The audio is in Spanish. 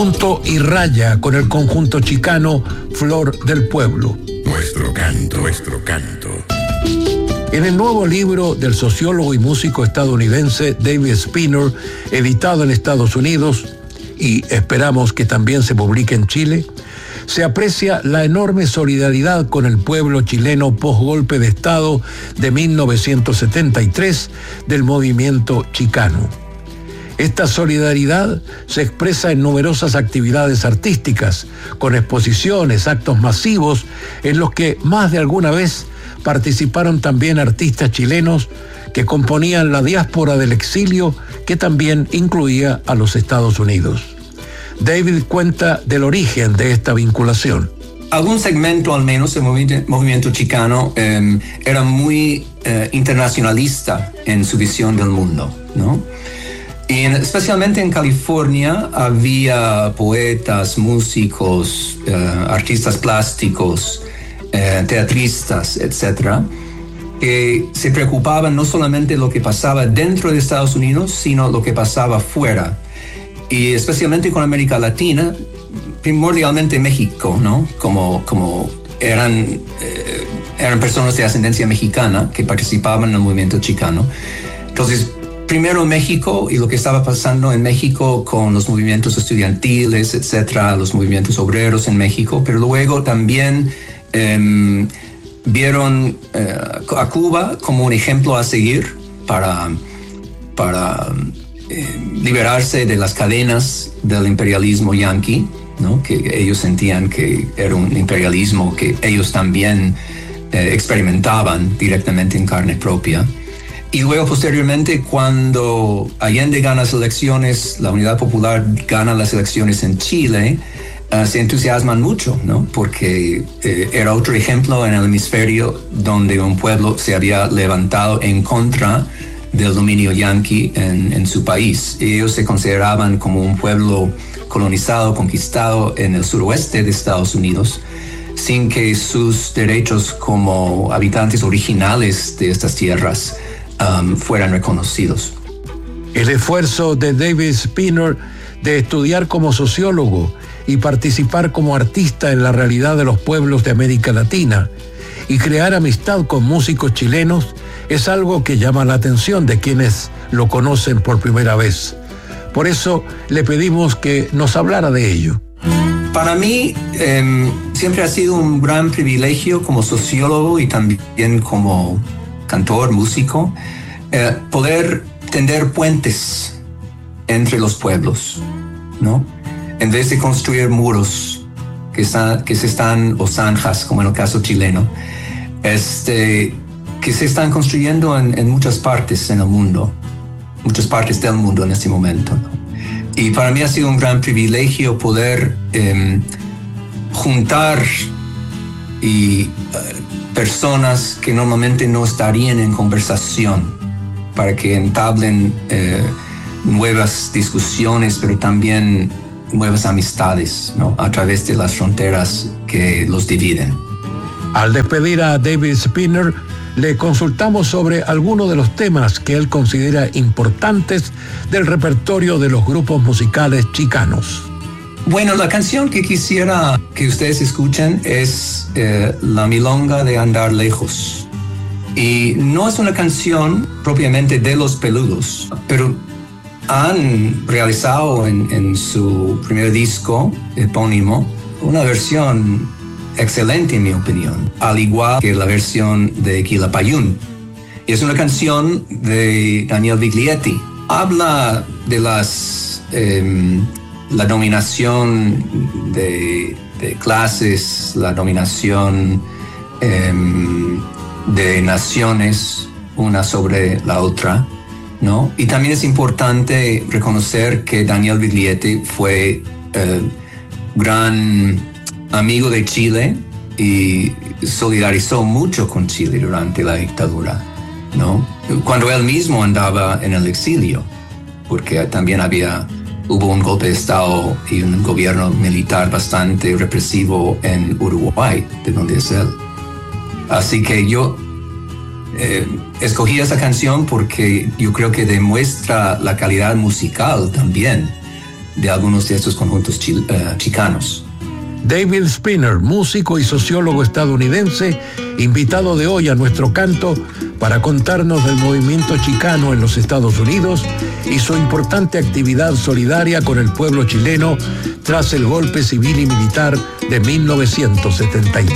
Punto y raya con el conjunto chicano Flor del Pueblo. Nuestro canto, nuestro canto. En el nuevo libro del sociólogo y músico estadounidense David Spinner, editado en Estados Unidos y esperamos que también se publique en Chile, se aprecia la enorme solidaridad con el pueblo chileno post-golpe de Estado de 1973 del movimiento chicano. Esta solidaridad se expresa en numerosas actividades artísticas, con exposiciones, actos masivos, en los que más de alguna vez participaron también artistas chilenos que componían la diáspora del exilio, que también incluía a los Estados Unidos. David cuenta del origen de esta vinculación. Algún segmento, al menos, del movimiento chicano era muy internacionalista en su visión del mundo, ¿no? Y especialmente en California había poetas, músicos, artistas plásticos, teatristas, etcétera, que se preocupaban no solamente de lo que pasaba dentro de Estados Unidos, sino lo que pasaba fuera. Y especialmente con América Latina, primordialmente México, ¿no? Como eran personas de ascendencia mexicana que participaban en el movimiento chicano. Entonces, primero México y lo que estaba pasando en México con los movimientos estudiantiles, etcétera, los movimientos obreros en México, pero luego también vieron a Cuba como un ejemplo a seguir para liberarse de las cadenas del imperialismo yanqui, ¿no? Que ellos sentían que era un imperialismo que ellos también experimentaban directamente en carne propia. Y luego, posteriormente, cuando Allende gana las elecciones, la Unidad Popular gana las elecciones en Chile, se entusiasman mucho, ¿no? Porque era otro ejemplo en el hemisferio donde un pueblo se había levantado en contra del dominio yanqui en su país. Ellos se consideraban como un pueblo colonizado, conquistado en el suroeste de Estados Unidos, sin que sus derechos como habitantes originales de estas tierras fueran reconocidos. El esfuerzo de David Spinner de estudiar como sociólogo y participar como artista en la realidad de los pueblos de América Latina y crear amistad con músicos chilenos es algo que llama la atención de quienes lo conocen por primera vez. Por eso le pedimos que nos hablara de ello. Para mí siempre ha sido un gran privilegio como sociólogo y también como cantor, músico, poder tender puentes entre los pueblos, ¿no? En vez de construir muros o zanjas, como en el caso chileno, que se están construyendo en muchas partes en el mundo, muchas partes del mundo en este momento, ¿no? Y para mí ha sido un gran privilegio poder juntar personas que normalmente no estarían en conversación para que entablen nuevas discusiones, pero también nuevas amistades, ¿no? A través de las fronteras que los dividen. Al despedir a David Spinner, le consultamos sobre algunos de los temas que él considera importantes del repertorio de los grupos musicales chicanos. Bueno, la canción que quisiera que ustedes escuchen es La Milonga de Andar Lejos. Y no es una canción propiamente de Los Peludos, pero han realizado en su primer disco epónimo una versión excelente, en mi opinión, al igual que la versión de Quilapayún. Y es una canción de Daniel Viglietti. Habla de la dominación de clases, la dominación de naciones, una sobre la otra, ¿no? Y también es importante reconocer que Daniel Viglietti fue gran amigo de Chile y solidarizó mucho con Chile durante la dictadura, ¿no? Cuando él mismo andaba en el exilio, porque también hubo un golpe de Estado y un gobierno militar bastante represivo en Uruguay, de donde es él. Así que yo escogí esa canción porque yo creo que demuestra la calidad musical también de algunos de estos conjuntos chicanos. David Spinner, músico y sociólogo estadounidense, invitado de hoy a Nuestro Canto para contarnos del movimiento chicano en los Estados Unidos y su importante actividad solidaria con el pueblo chileno tras el golpe civil y militar de 1973.